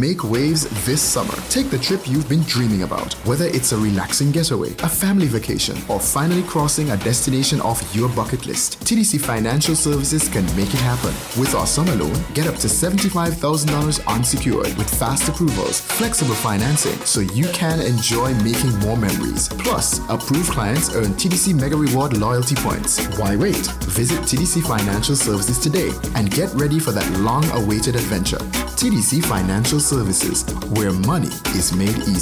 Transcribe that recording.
Make waves this summer. Take the trip you've been dreaming about. Whether it's a relaxing getaway, a family vacation, or finally crossing a destination off your bucket list, TDC Financial Services can make it happen. With our summer loan, get up to $75,000 unsecured with fast approvals, flexible financing, so you can enjoy making more memories. Plus, approved clients earn TDC Mega Reward loyalty points. Why wait? Visit TDC Financial Services today and get ready for that long-awaited adventure. TDC Financial Services, where money is made easy.